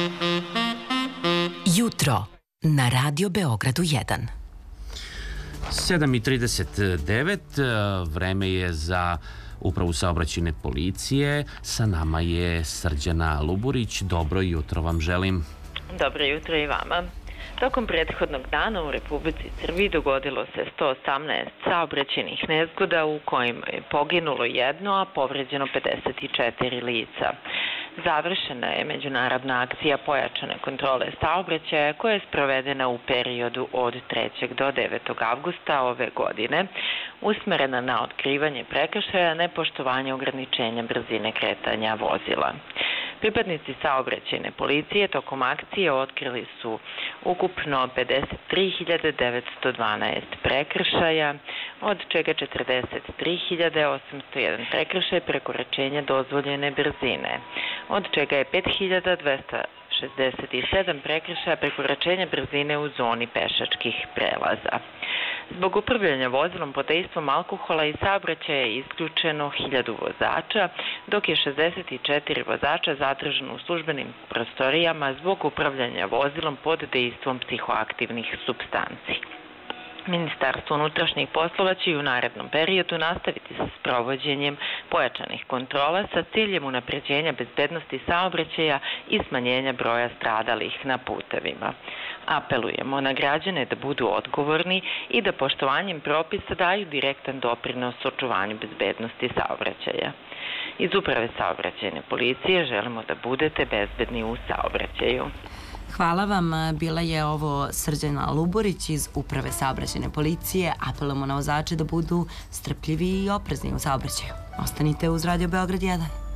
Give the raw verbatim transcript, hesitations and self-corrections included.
Jutro na Radio Beogradu jedan. sedam i trideset devet, vreme je za Upravu saobraćajne policije. Sa nama je Srđana Luburić. Dobro jutro vam želim. Dobro jutro i vama. Tokom prethodnog dana u Republici Srbiji dogodilo se sto osamnaest saobraćajnih nezgoda u kojima je poginulo jedno, a povređeno pedeset četiri lica. Završena je međunarodna akcija pojačane kontrole saobraćaja koja je sprovedena u periodu od trećeg do devetog avgusta ove godine, usmerena na otkrivanje prekršaja nepoštovanja ograničenja brzine kretanja vozila. Pripadnici saobraćajne policije tokom akcije otkrili su ukupno pedeset tri hiljade devetsto dvanaest prekršaja, od čega četrdeset tri hiljade osamsto jedan prekršaj prekoračenja dozvoljene brzine, od čega je pet hiljada dvesta šezdeset sedam prekršaja prekoračenja brzine u zoni pešačkih prelaza. Zbog upravljanja vozilom pod dejstvom alkohola i saobraćaja je isključeno hiljadu vozača, dok je šezdeset četiri vozača zadržano u službenim prostorijama zbog upravljanja vozilom pod dejstvom psihoaktivnih supstanci. Ministarstvo unutrašnjih poslova će i u narednom periodu nastaviti sa sprovođenjem pojačanih kontrola sa ciljem unapređenja bezbednosti saobraćaja i smanjenja broja stradalih na putevima. Apelujemo na građane da budu odgovorni i da poštovanjem propisa daju direktan doprinos očuvanju bezbednosti saobraćaja. Iz Uprave saobraćajne policije želimo da budete bezbedni u saobraćaju. Hvala vam. Bila je ovo Srđana Luburić iz Uprave saobraćajne policije. Apelujemo na vozače da budu strpljivi i oprezni u saobraćaju. Ostanite uz Radio Beograd jedan.